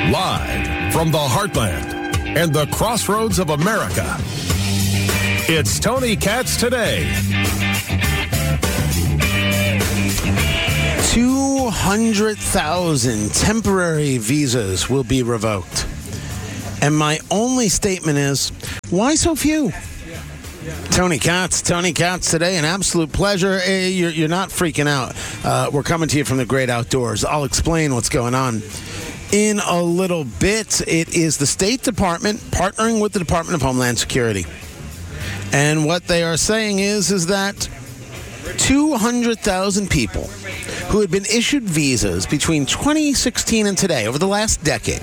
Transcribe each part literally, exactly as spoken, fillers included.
Live from the heartland and the crossroads of America, it's Tony Katz Today. two hundred thousand temporary visas will be revoked. And my only statement is, why so few? Tony Katz, Tony Katz Today, an absolute pleasure. Hey, you're, you're not freaking out. Uh, we're coming to you from the great outdoors. I'll explain what's going on in a little bit. It is the State Department partnering with the Department of Homeland Security. And what they are saying is, is that two hundred thousand people who had been issued visas between twenty sixteen and today, over the last decade,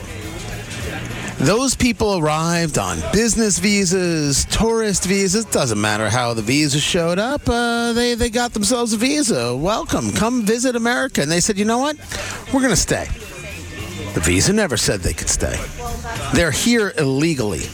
those people arrived on business visas, tourist visas. Doesn't matter how the visa showed up. Uh, they, they got themselves a visa. Welcome. Come visit America. And they said, you know what? We're going to stay. The visa never said they could stay. They're here illegally.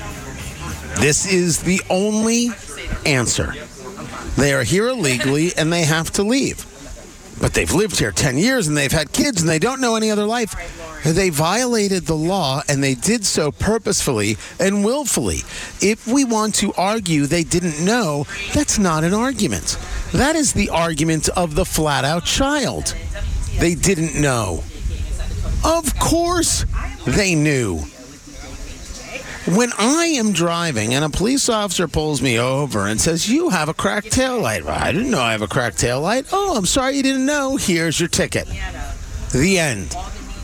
This is the only answer. They are here illegally and they have to leave. But they've lived here ten years and they've had kids and they don't know any other life. They violated the law and they did so purposefully and willfully. If we want to argue they didn't know, that's not an argument. That is the argument of the flat-out child. They didn't know. Of course they knew. When I am driving and a police officer pulls me over and says, you have a cracked taillight. I didn't know I have a cracked taillight. Oh, I'm sorry you didn't know. Here's your ticket. The end.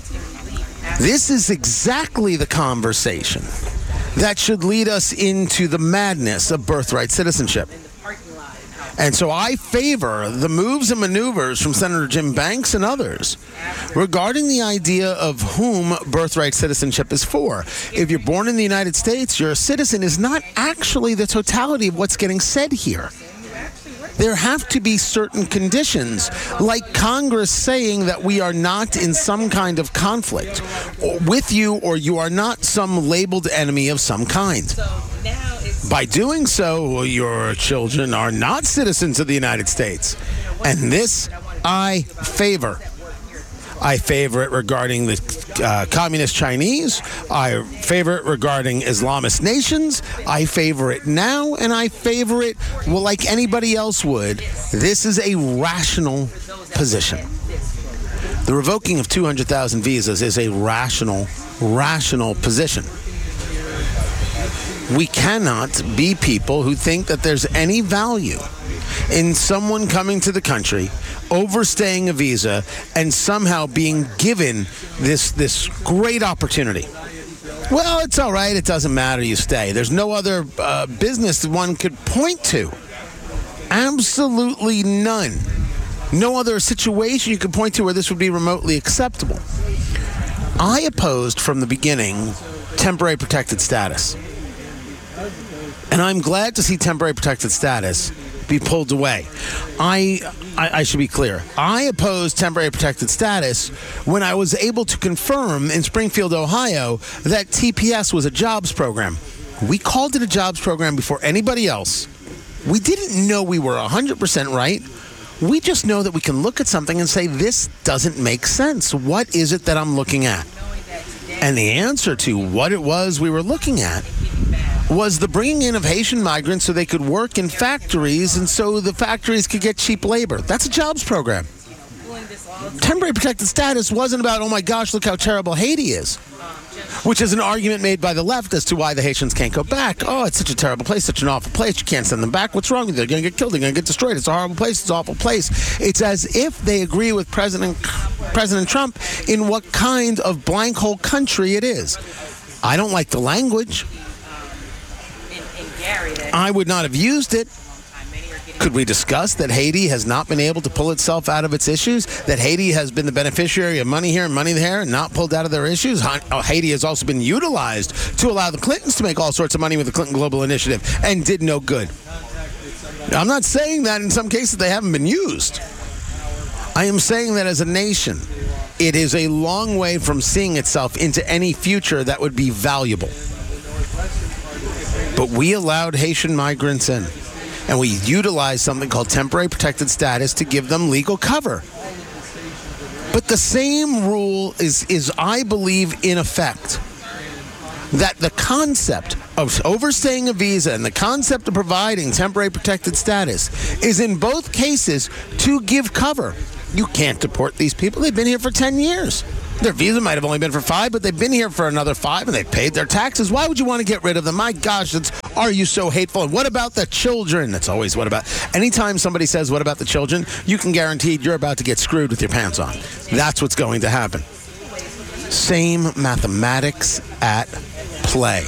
This is exactly the conversation that should lead us into the madness of birthright citizenship. And so I favor the moves and maneuvers from Senator Jim Banks and others regarding the idea of whom birthright citizenship is for. If you're born in the United States, you're a citizen is not actually the totality of what's getting said here. There have to be certain conditions, like Congress saying that we are not in some kind of conflict with you, or you are not some labeled enemy of some kind. By doing so, your children are not citizens of the United States. And this I favor. I favor it regarding the uh, communist Chinese. I favor it regarding Islamist nations. I favor it now, and I favor it, well, like anybody else would. This is a rational position. The revoking of two hundred thousand visas is a rational, rational position. We cannot be people who think that there's any value in someone coming to the country, overstaying a visa, and somehow being given this this great opportunity. Well, it's all right. It doesn't matter. You stay. There's no other uh, business that one could point to. Absolutely none. No other situation you could point to where this would be remotely acceptable. I opposed from the beginning temporary protected status. And I'm glad to see temporary protected status be pulled away. I, I I should be clear. I opposed temporary protected status when I was able to confirm in Springfield, Ohio, that T P S was a jobs program. We called it a jobs program before anybody else. We didn't know we were one hundred percent right. We just know that we can look at something and say, this doesn't make sense. What is it that I'm looking at? And the answer to what it was we were looking at was the bringing in of Haitian migrants so they could work in factories and so the factories could get cheap labor. That's a jobs program. Temporary protected status wasn't about, oh my gosh, look how terrible Haiti is, which is an argument made by the left as to why the Haitians can't go back. Oh, it's such a terrible place, such an awful place. You can't send them back. What's wrong with them? They're going to get killed. They're going to get destroyed. It's a horrible place. It's an awful place. It's as if they agree with President President Trump in what kind of blank hole country it is. I don't like the language. I would not have used it. Could we discuss that Haiti has not been able to pull itself out of its issues? That Haiti has been the beneficiary of money here and money there and not pulled out of their issues? Haiti has also been utilized to allow the Clintons to make all sorts of money with the Clinton Global Initiative and did no good. I'm not saying that in some cases they haven't been used. I am saying that as a nation, it is a long way from seeing itself into any future that would be valuable. But we allowed Haitian migrants in, and we utilized something called temporary protected status to give them legal cover. But the same rule is, is, I believe, in effect. That the concept of overstaying a visa and the concept of providing temporary protected status is in both cases to give cover. You can't deport these people. They've been here for ten years. Their visa might have only been for five, but they've been here for another five and they've paid their taxes. Why would you want to get rid of them? My gosh, it's, are you so hateful? And what about the children? That's always what about. Anytime somebody says, what about the children? You can guarantee you're about to get screwed with your pants on. That's what's going to happen. Same mathematics at play.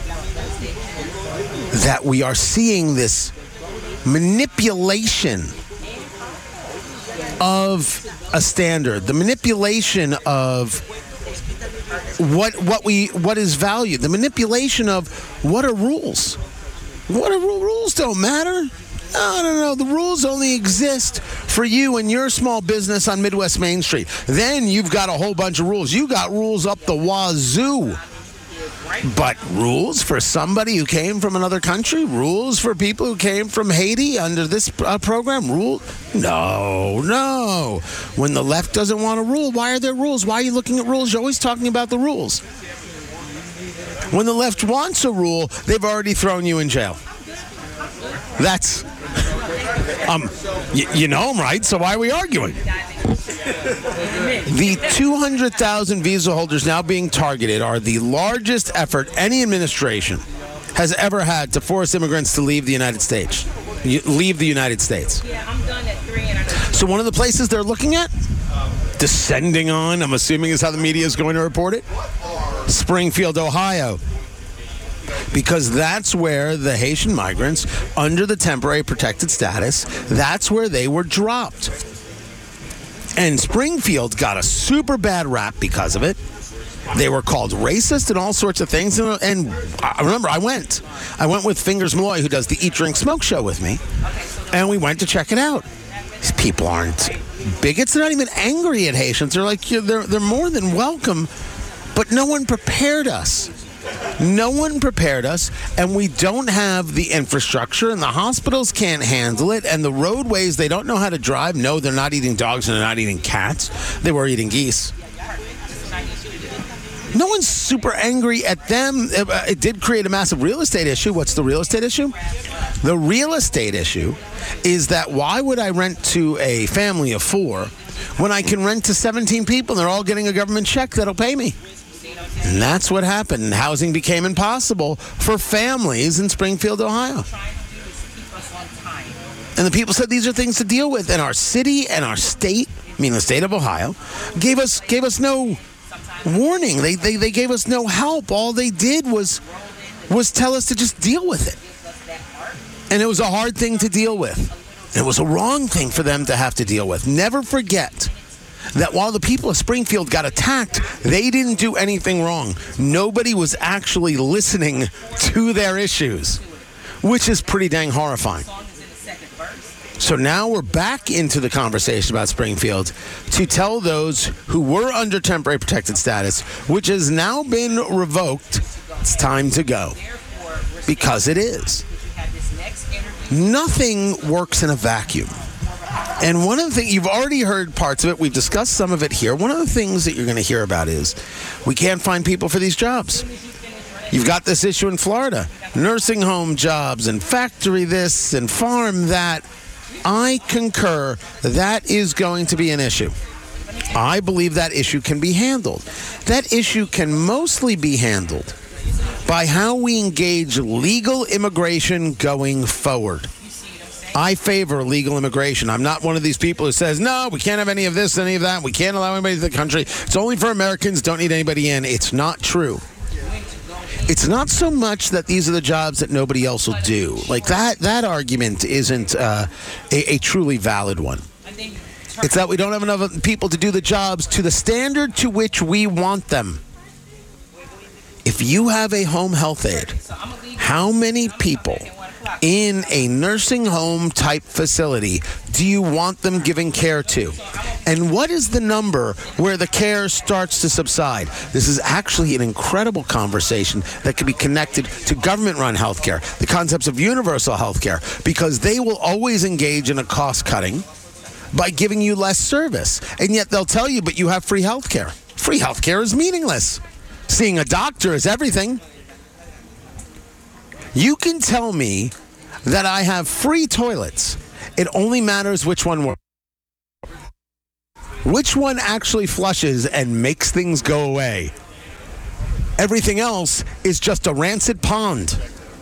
That we are seeing this manipulation of a standard, the manipulation of what what we what is valued, the manipulation of what are rules. What are rules don't matter. No, no, no. The rules only exist for you and your small business on Midwest Main Street. Then you've got a whole bunch of rules. You got rules up the wazoo. But rules for somebody who came from another country? Rules for people who came from Haiti under this uh, program? Rule? No, no. When the left doesn't want a rule, why are there rules? Why are you looking at rules? You're always talking about the rules. When the left wants a rule, they've already thrown you in jail. That's, um, y- you know them, right? So why are we arguing? The two hundred thousand visa holders now being targeted are the largest effort any administration has ever had to force immigrants to leave the United States. Leave the United States. Yeah, I'm done at three. So one of the places they're looking at, descending on, I'm assuming is how the media is going to report it, Springfield, Ohio. Because that's where the Haitian migrants, under the temporary protected status, that's where they were dropped. And Springfield got a super bad rap because of it. They were called racist and all sorts of things. And, and I remember I went. I went with Fingers Malloy, who does the Eat, Drink, Smoke show with me. And we went to check it out. These people aren't bigots. They're not even angry at Haitians. They're like, they're, they're more than welcome. But no one prepared us. No one prepared us, and we don't have the infrastructure, and the hospitals can't handle it, and the roadways, they don't know how to drive. No, they're not eating dogs and they're not eating cats. They were eating geese. No one's super angry at them. It, uh, it did create a massive real estate issue. What's the real estate issue? The real estate issue is that why would I rent to a family of four when I can rent to seventeen people and they're all getting a government check that'll pay me? And that's what happened. Housing became impossible for families in Springfield, Ohio. And the people said these are things to deal with. And our city and our state, I mean the state of Ohio, gave us gave us no warning. They they, they gave us no help. All they did was was tell us to just deal with it. And it was a hard thing to deal with. It was a wrong thing for them to have to deal with. Never forget that while the people of Springfield got attacked, they didn't do anything wrong. Nobody was actually listening to their issues, which is pretty dang horrifying. So now we're back into the conversation about Springfield to tell those who were under temporary protected status, which has now been revoked, it's time to go. Because it is. Nothing works in a vacuum. And one of the things, you've already heard parts of it, we've discussed some of it here. One of the things that you're going to hear about is we can't find people for these jobs. You've got this issue in Florida, nursing home jobs and factory this and farm that. I concur that is going to be an issue. I believe that issue can be handled. That issue can mostly be handled by how we engage legal immigration going forward. I favor legal immigration. I'm not one of these people who says, no, we can't have any of this, any of that. We can't allow anybody to the country. It's only for Americans. Don't need anybody in. It's not true. It's not so much that these are the jobs that nobody else will do. Like that, that argument isn't uh, a, a truly valid one. It's that we don't have enough people to do the jobs to the standard to which we want them. If you have a home health aide, how many people in a nursing home type facility do you want them giving care to? And what is the number where the care starts to subside? This is actually an incredible conversation that can be connected to government-run healthcare, the concepts of universal healthcare, because they will always engage in a cost-cutting by giving you less service. And yet they'll tell you, but you have free health care. Free health care is meaningless. Seeing a doctor is everything. You can tell me that I have free toilets. It only matters which one works. Which one actually flushes and makes things go away? Everything else is just a rancid pond.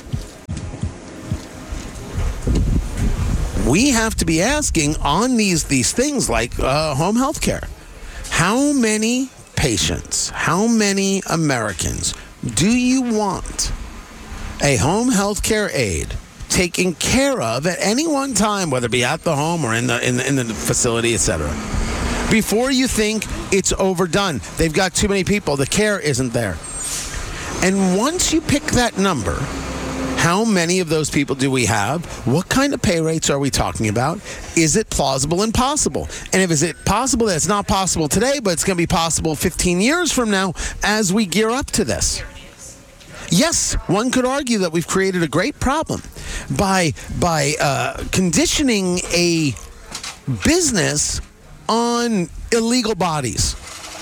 We have to be asking on these, these things like uh, home health care. How many patients, how many Americans do you want a home health care aide taken care of at any one time, whether it be at the home or in the in the, in the facility, et cetera, before you think it's overdone? They've got too many people. The care isn't there. And once you pick that number, how many of those people do we have? What kind of pay rates are we talking about? Is it plausible and possible? And if is it possible that it's not possible today, but it's going to be possible fifteen years from now as we gear up to this? Yes, one could argue that we've created a great problem by by uh, conditioning a business on illegal bodies.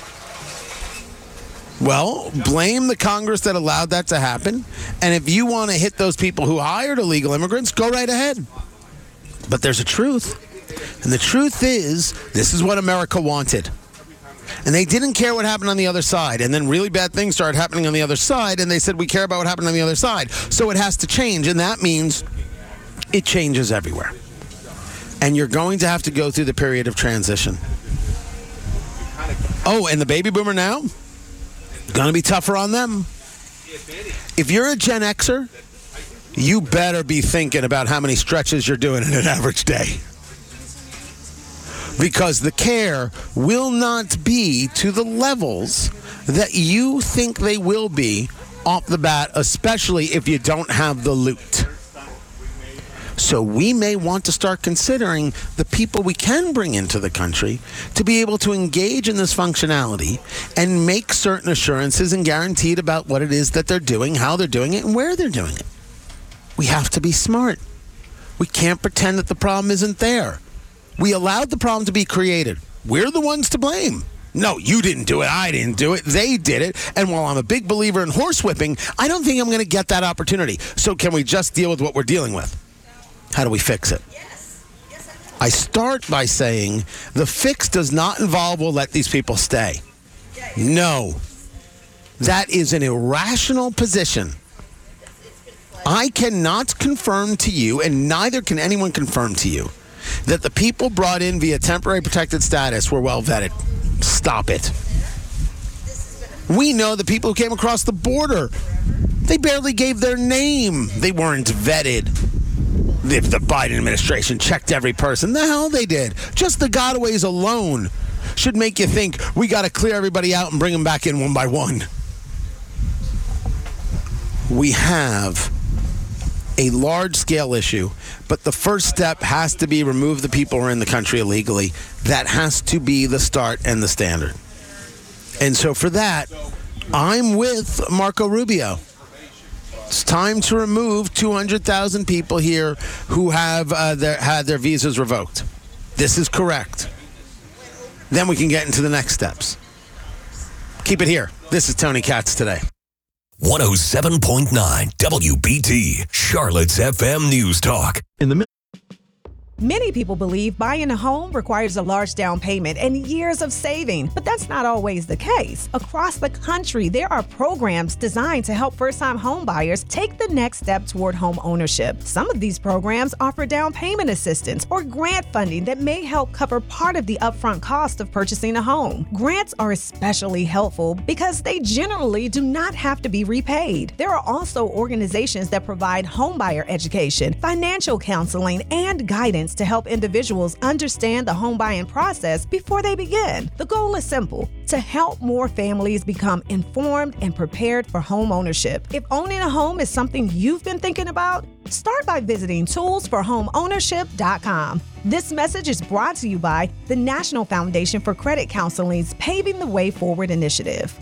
Well, blame the Congress that allowed that to happen. And if you want to hit those people who hired illegal immigrants, go right ahead. But there's a truth. And the truth is, this is what America wanted. And they didn't care what happened on the other side. And then really bad things started happening on the other side. And they said, we care about what happened on the other side. So it has to change. And that means it changes everywhere. And you're going to have to go through the period of transition. Oh, and the baby boomer now? Going to be tougher on them. If you're a Gen Xer, you better be thinking about how many stretches you're doing in an average day. Because the care will not be to the levels that you think they will be off the bat, especially if you don't have the loot. So we may want to start considering the people we can bring into the country to be able to engage in this functionality and make certain assurances and guaranteed about what it is that they're doing, how they're doing it, and where they're doing it. We have to be smart. We can't pretend that the problem isn't there. We allowed the problem to be created. We're the ones to blame. No, you didn't do it. I didn't do it. They did it. And while I'm a big believer in horsewhipping, I don't think I'm going to get that opportunity. So can we just deal with what we're dealing with? How do we fix it? Yes. Yes, I, I start by saying the fix does not involve we'll let these people stay. No. That is an irrational position. I cannot confirm to you, and neither can anyone confirm to you, that the people brought in via temporary protected status were well vetted. Stop it. We know the people who came across the border, they barely gave their name. They weren't vetted. If the Biden administration checked every person, the hell they did. Just the gotaways alone should make you think we got to clear everybody out and bring them back in one by one. We have a large-scale issue, but the first step has to be remove the people who are in the country illegally. That has to be the start and the standard. And so for that, I'm with Marco Rubio. It's time to remove two hundred thousand people here who have uh, their, had their visas revoked. This is correct. Then we can get into the next steps. Keep it here. This is Tony Katz Today. one oh seven point nine W B T, Charlotte's F M News Talk. In the Many people believe buying a home requires a large down payment and years of saving, but that's not always the case. Across the country, there are programs designed to help first-time home buyers take the next step toward home ownership. Some of these programs offer down payment assistance or grant funding that may help cover part of the upfront cost of purchasing a home. Grants are especially helpful because they generally do not have to be repaid. There are also organizations that provide homebuyer education, financial counseling, and guidance to help individuals understand the home buying process before they begin. The goal is simple: to help more families become informed and prepared for home ownership. If owning a home is something you've been thinking about, start by visiting tools for home ownership dot com. This message is brought to you by the National Foundation for Credit Counseling's Paving the Way Forward initiative.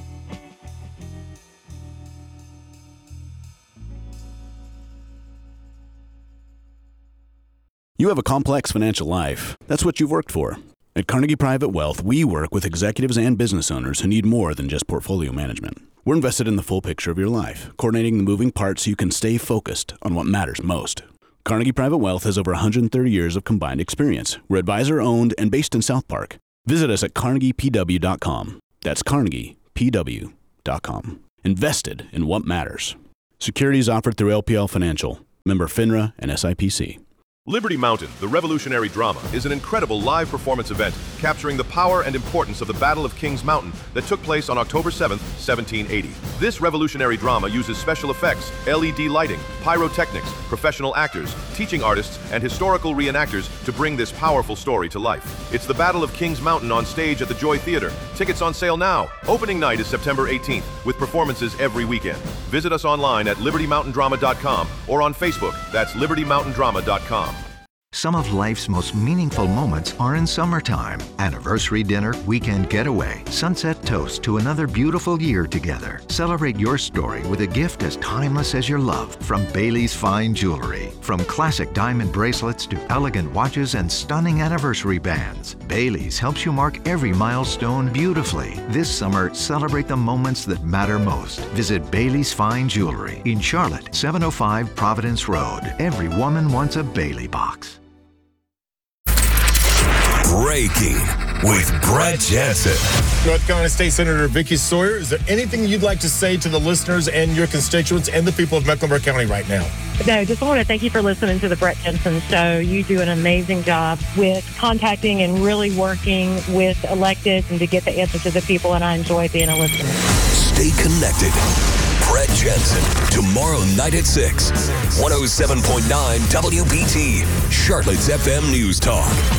You have a complex financial life. That's what you've worked for. At Carnegie Private Wealth, we work with executives and business owners who need more than just portfolio management. We're invested in the full picture of your life, coordinating the moving parts so you can stay focused on what matters most. Carnegie Private Wealth has over one hundred thirty years of combined experience. We're advisor-owned and based in South Park. Visit us at carnegie p w dot com. That's carnegie p w dot com. Invested in what matters. Securities offered through L P L Financial, member FINRA and S I P C. Liberty Mountain, the revolutionary drama, is an incredible live performance event capturing the power and importance of the Battle of Kings Mountain that took place on October seventh, seventeen eighty. This revolutionary drama uses special effects, L E D lighting, pyrotechnics, professional actors, teaching artists, and historical reenactors to bring this powerful story to life. It's the Battle of Kings Mountain on stage at the Joy Theater. Tickets on sale now. Opening night is September eighteenth, with performances every weekend. Visit us online at liberty mountain drama dot com or on Facebook. That's liberty mountain drama dot com. Some of life's most meaningful moments are in summertime. Anniversary dinner, weekend getaway, sunset toast to another beautiful year together. Celebrate your story with a gift as timeless as your love from Bailey's Fine Jewelry. From classic diamond bracelets to elegant watches and stunning anniversary bands, Bailey's helps you mark every milestone beautifully. This summer, celebrate the moments that matter most. Visit Bailey's Fine Jewelry in Charlotte, seven oh five Providence Road. Every woman wants a Bailey box. Breaking with Brett Jensen. North Carolina State Senator Vicky Sawyer, is there anything you'd like to say to the listeners and your constituents and the people of Mecklenburg County right now? No, just want to thank you for listening to the Brett Jensen Show. You do an amazing job with contacting and really working with electeds and to get the answer to the people, and I enjoy being a listener. Stay connected. Brett Jensen, tomorrow night at six. one oh seven point nine W B T, Charlotte's F M News Talk.